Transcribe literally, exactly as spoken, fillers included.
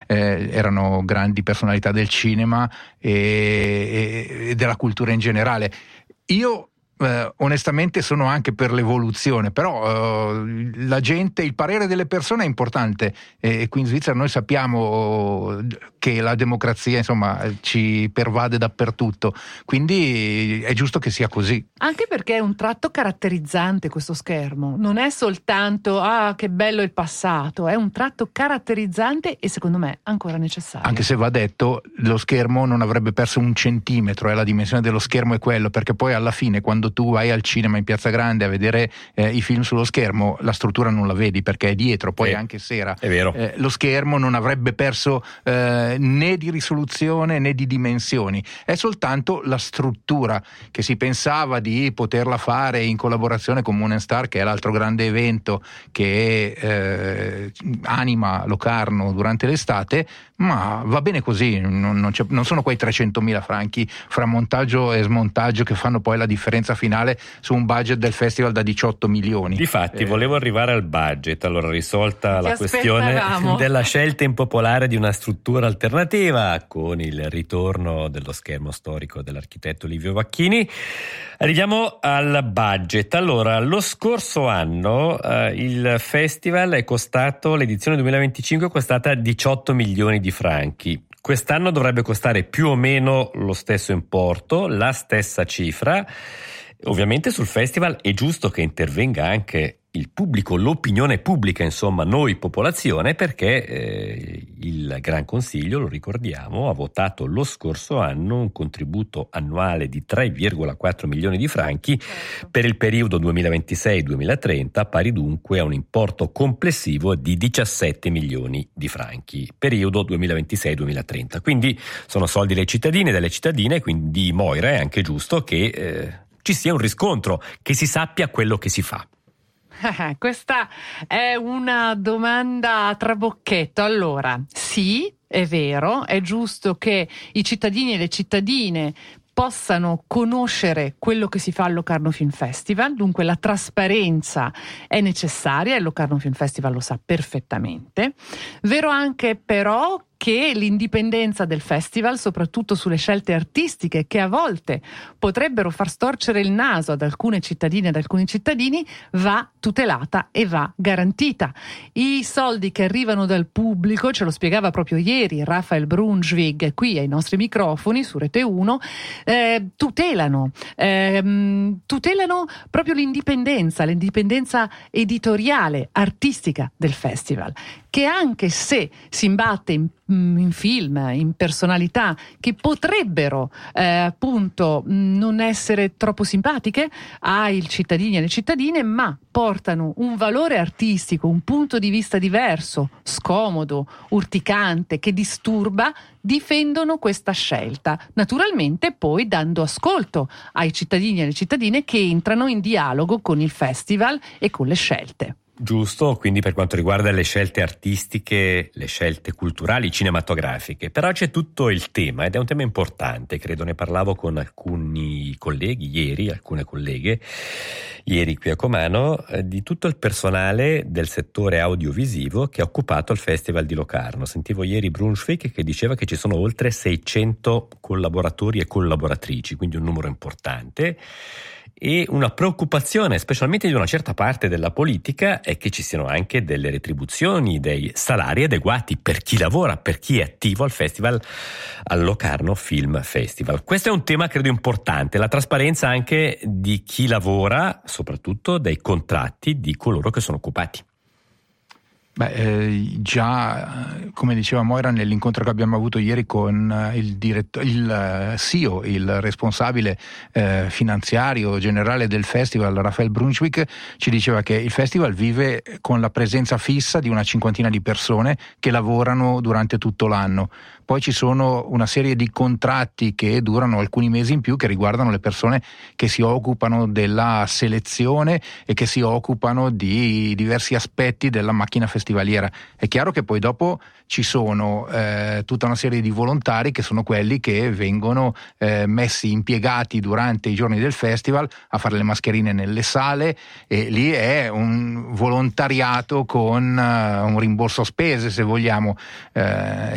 eh, erano grandi personalità del cinema e, e della cultura in generale. Io Eh, onestamente sono anche per l'evoluzione, però eh, la gente, il parere delle persone è importante, e, e qui in Svizzera noi sappiamo che la democrazia insomma ci pervade dappertutto, quindi è giusto che sia così. Anche perché è un tratto caratterizzante questo schermo, non è soltanto ah che bello il passato, è un tratto caratterizzante e secondo me ancora necessario. Anche se va detto, lo schermo non avrebbe perso un centimetro, eh, la dimensione dello schermo è quello, perché poi alla fine quando tu vai al cinema in Piazza Grande a vedere eh, i film sullo schermo, la struttura non la vedi perché è dietro, poi sì, anche sera. È vero. Eh, lo schermo non avrebbe perso eh, né di risoluzione né di dimensioni, è soltanto la struttura che si pensava di poterla fare in collaborazione con Moon and Star, che è l'altro grande evento che eh, anima Locarno durante l'estate, ma va bene così, non, non, c'è, non sono quei trecentomila franchi fra montaggio e smontaggio che fanno poi la differenza finale su un budget del festival da diciotto milioni. Difatti, eh. volevo arrivare al budget. Allora, risolta Ti la questione aspettavamo. della scelta impopolare di una struttura alternativa con il ritorno dello schermo storico dell'architetto Livio Vacchini, arriviamo al budget. Allora, lo scorso anno eh, il festival è costato, l'edizione duemilaventicinque è costata diciotto milioni di franchi. Quest'anno dovrebbe costare più o meno lo stesso importo, la stessa cifra. Ovviamente sul festival è giusto che intervenga anche il pubblico, l'opinione pubblica, insomma noi popolazione, perché eh, il Gran Consiglio, lo ricordiamo, ha votato lo scorso anno un contributo annuale di tre virgola quattro milioni di franchi per il periodo duemilaventisei duemilatrenta, pari dunque a un importo complessivo di diciassette milioni di franchi, periodo duemilaventisei duemilatrenta. Quindi sono soldi dei cittadini e delle cittadine, quindi Moira è anche giusto che eh, ci sia un riscontro, che si sappia quello che si fa. Questa è una domanda a trabocchetto. Allora, sì, è vero, è giusto che i cittadini e le cittadine possano conoscere quello che si fa al Locarno Film Festival, dunque la trasparenza è necessaria e il Locarno Film Festival lo sa perfettamente. Vero anche però che l'indipendenza del festival, soprattutto sulle scelte artistiche che a volte potrebbero far storcere il naso ad alcune cittadine e ad alcuni cittadini, va tutelata e va garantita. I soldi che arrivano dal pubblico, ce lo spiegava proprio ieri Raphael Brunschwig qui ai nostri microfoni su Rete uno, eh, tutelano, eh, tutelano proprio l'indipendenza, l'indipendenza editoriale, artistica del festival, che anche se si imbatte in in film, in personalità che potrebbero eh, appunto non essere troppo simpatiche ai cittadini e alle cittadine, ma portano un valore artistico, un punto di vista diverso, scomodo, urticante, che disturba, difendono questa scelta, naturalmente poi dando ascolto ai cittadini e alle cittadine che entrano in dialogo con il festival e con le scelte. Giusto, quindi per quanto riguarda le scelte artistiche, le scelte culturali, cinematografiche, però c'è tutto il tema ed è un tema importante, credo, ne parlavo con alcuni colleghi ieri, alcune colleghe ieri qui a Comano, eh, di tutto il personale del settore audiovisivo che è occupato al Festival di Locarno. Sentivo ieri Brunschwig che diceva che ci sono oltre seicento collaboratori e collaboratrici, quindi un numero importante. E una preoccupazione, specialmente di una certa parte della politica, è che ci siano anche delle retribuzioni, dei salari adeguati per chi lavora, per chi è attivo al festival, al Locarno Film Festival. Questo è un tema credo importante, la trasparenza anche di chi lavora, soprattutto dei contratti di coloro che sono occupati. Beh, eh, già come diceva Moira nell'incontro che abbiamo avuto ieri con eh, il, diretto, il eh, C E O, il responsabile eh, finanziario generale del festival, Raphael Brunschwig, ci diceva che il festival vive con la presenza fissa di una cinquantina di persone che lavorano durante tutto l'anno. Poi ci sono una serie di contratti che durano alcuni mesi in più, che riguardano le persone che si occupano della selezione e che si occupano di diversi aspetti della macchina festivaliera. È chiaro che poi dopo ci sono eh, tutta una serie di volontari che sono quelli che vengono eh, messi, impiegati durante i giorni del festival a fare le mascherine nelle sale, e lì è un volontariato con uh, un rimborso spese, se vogliamo. Eh,